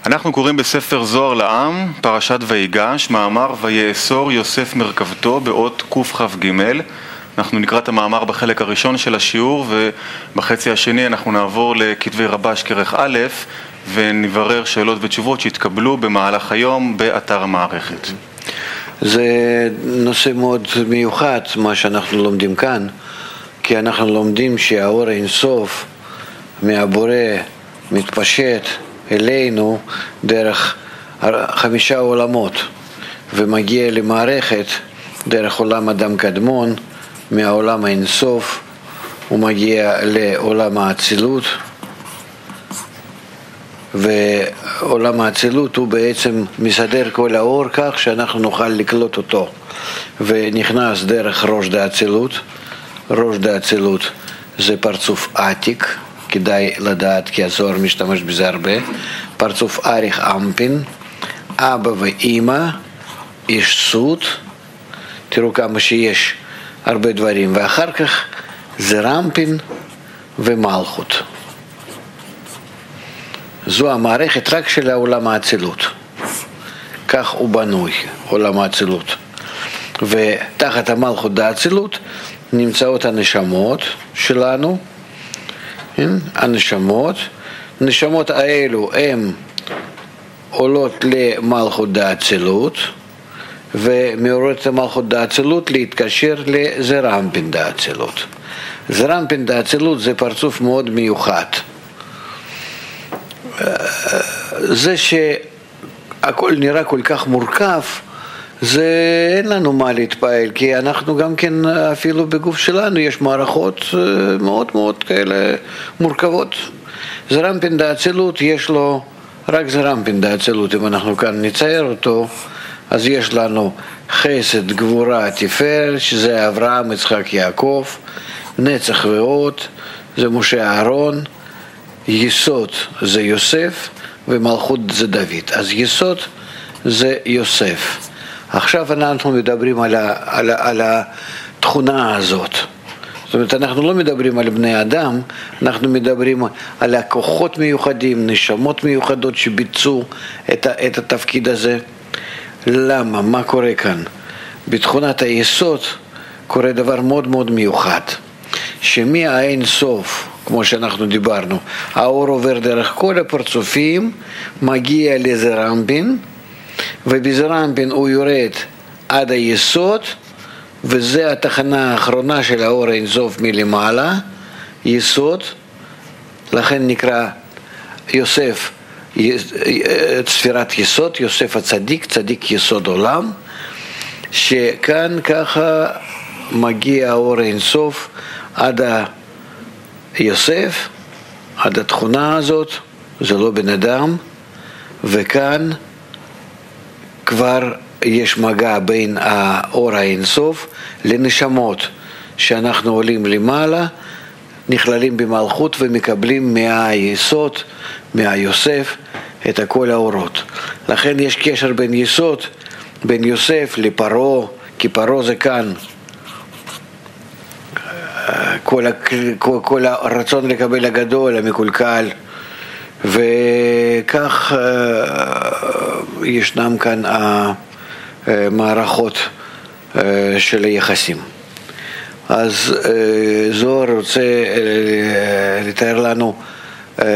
אנחנו קוראים בספר זוהר לעם, פרשת ויגש, מאמר ויאסור יוסף מרכבתו באות קכ"ג. אנחנו נקרא את המאמר בחלק הראשון של השיעור, ובחצי השני אנחנו נעבור לכתבי רבש כרך א', ונברר שאלות ותשובות שהתקבלו במהלך היום באתר המערכת. זה נושא מאוד מיוחד מה שאנחנו לומדים כאן, כי אנחנו לומדים שהאור אינסוף מהבורא מתפשט אלינו דרך 5 עולמות ומגיע למערכת דרך עולם אדם קדמון. מהעולם האינסוף הוא מגיע לעולם האצילות, ועולם האצילות הוא בעצם מסדר כל האור כך שאנחנו נוכל לקלוט אותו, ונכנס דרך ראש דאצילות. ראש דאצילות זה פרצוף עתיק, כדאי לדעת כי הזוהר משתמש בזה הרבה. פרצוף אריך אמפין, אבא ואמא, איש סוד, תראו כמה שיש הרבה דברים, ואחר כך זה רמפין ומלכות. זו המערכת רק של העולם האצילות, כך הוא בנוי, עולם האצילות. ותחת המלכות דאצילות נמצאות הנשמות שלנו, הנשמות האלו הן עולות למלכות דאצילות, ומעוררת את המלכות דאצילות להתקשר לזרמפין דאצילות. זרמפין דאצילות זה פרצוף מאוד מיוחד. זה שהכל נראה כל כך מורכב, זה אין לנו מה להתפעל, כי אנחנו גם כן אפילו בגוף שלנו יש מערכות מאוד מאוד כאלה מורכבות. זרמפין דאצילות יש לו רק זרמפין דאצילות, אם אנחנו כאן נצייר אותו, אז יש לנו חסד, גבורה, תפארת, שזה אברהם, יצחק, יעקב, נצח ועוד, זה משה אהרון, יסוד זה יוסף, ומלכות זה דוד. אז יסוד זה יוסף. עכשיו אנחנו מדברים על התכונה הזאת. זאת אומרת, אנחנו לא מדברים על בני אדם, אנחנו מדברים על הכוחות מיוחדים, נשמות מיוחדות שביצעו את התפקיד הזה. למה? מה קורה כאן? בתכונת היסוד קורה דבר מאוד מאוד מיוחד, שמהאין סוף, כמו שאנחנו דיברנו, האור עובר דרך כל הפרצופים, מגיע לזרמפין, ובזרמפין הוא יורד עד היסוד, וזה התחנה האחרונה של האור אין סוף מלמעלה, יסוד. לכן נקרא יוסף ספירת יסוד, יוסף הצדיק, צדיק יסוד עולם, שכאן ככה מגיע האור אין סוף עד יוסף, עד התכונה הזאת, זה לא בן אדם, וכאן כבר יש מגע בין האור האין סוף לנשמות, שאנחנו עולים למעלה, נכללים במלכות ומקבלים מהיסוד, מהיוסף, את כל האורות. לכן יש קשר בין יסוד, בין יוסף לפרו, כי פרו זה כאן. כל הרצון לקבל הגדול, המקולקל, וכך ישנם כאן המערכות של היחסים. אז זוהר רוצה לתאר לנו